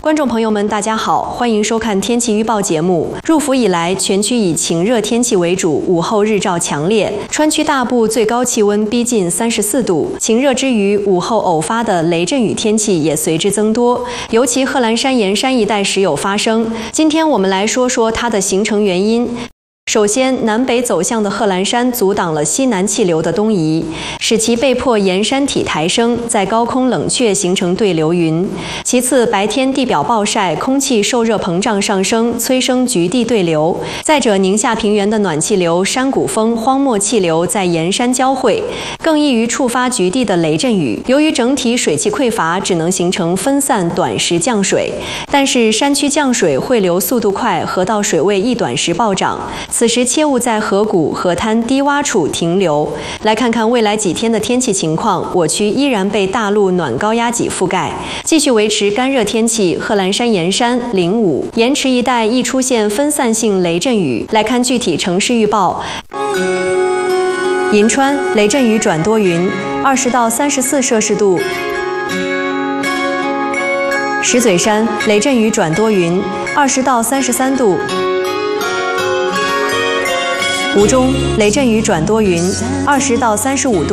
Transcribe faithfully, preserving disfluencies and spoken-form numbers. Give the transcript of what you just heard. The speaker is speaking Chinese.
观众朋友们，大家好，欢迎收看天气预报节目。入伏以来，全区以晴热天气为主，午后日照强烈，川区大部最高气温逼近三十四度。晴热之余，午后偶发的雷阵雨天气也随之增多，尤其贺兰山沿山一带时有发生。今天我们来说说它的形成原因。 首先，南北走向的贺兰山阻挡了西南气流的东移，使其被迫沿山体抬升，在高空冷却形成对流云。其次，白天地表暴晒，空气受热膨胀上升，催生局地对流。再者，宁夏平原的暖气流、山谷风、荒漠气流在沿山交汇，更易于触发局地的雷阵雨。由于整体水汽匮乏，只能形成分散短时降水。但是山区降水汇流速度快，河道水位易短时暴涨。 此时切勿在河谷、河滩低洼处停留。来看看未来几天的天气情况，我区依然被大陆暖高压脊覆盖，继续维持干热天气。贺兰山沿山、灵武、盐池一带易出现分散性雷阵雨。来看具体城市预报：银川雷阵雨转多云，二十到三十四摄氏度；石嘴山雷阵雨转多云，二十到三十三度。 吴中雷阵雨转多云，二十到三十五度。